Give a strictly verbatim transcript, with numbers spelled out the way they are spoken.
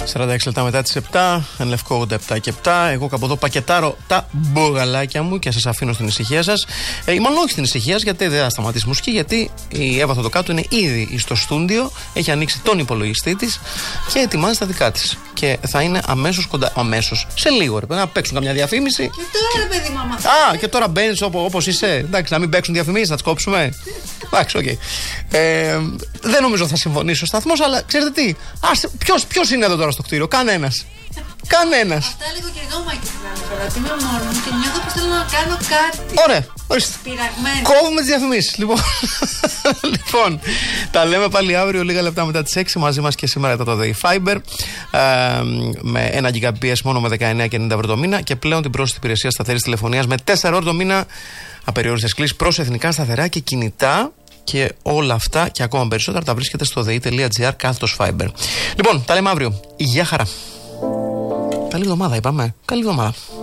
σαράντα έξι λεπτά μετά τις επτά, εν Λευκό ογδόντα επτά και επτά. Εγώ κάπου εδώ πακετάρω τα μπογαλάκια μου και σας αφήνω στην ησυχία σας. Ε, ή μάλλον όχι στην ησυχία, γιατί δεν θα σταματήσει μουσική, γιατί η Εύα Θοδοκάτου είναι ήδη στο στούντιο, έχει ανοίξει τον υπολογιστή της και ετοιμάζει τα δικά της. Και θα είναι αμέσως κοντά. Αμέσως. Σε λίγο, ρε παιδί, να παίξουν καμιά διαφήμιση. Και τώρα, ρε παιδί, μαμά. Α, και τώρα μπαίνεις όπως είσαι. Εντάξει, να μην παίξουν διαφημίσεις, να τις κόψουμε. Εντάξει, οκ. Okay. Ε, δεν νομίζω θα συμφωνήσει ο σταθμός, αλλά ξέρετε τι. Ποιος, ποιος είναι εδώ τώρα στο κτίριο, κανένας. Κανένας. Αυτά λίγο και εγώ, Μάκη, τώρα. Τι είμαι μόνο μου και νιώθω πως θέλω να κάνω κάτι. Ωραία, ορίστε. Πειραγμένο. Κόβουμε τις διαφημίσεις. Λοιπόν, λοιπόν, τα λέμε πάλι αύριο, λίγα λεπτά μετά τις έξι. Μαζί μας και σήμερα το ΔΕΗ Fiber. Ε, με ένα γιγαμπάιτ μόνο με δεκαεννέα και ενενήντα ευρώ το μήνα. Και πλέον την πρόσθετη υπηρεσία σταθερής τηλεφωνίας με τέσσερα ώρες το μήνα. Απεριόριστες κλήσεις προς εθνικά σταθερά και κινητά. Και όλα αυτά και ακόμα περισσότερα τα βρίσκεται στο δε.gr κάθετος Fiber. Λοιπόν, τα λέμε αύριο. Γεια χαρά. Καλή εβδομάδα είπαμε. Καλή εβδομάδα.